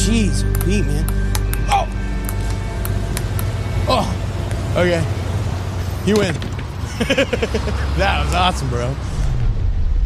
Jeez, beat, man. Oh. Oh. Okay. You win. That was awesome, bro.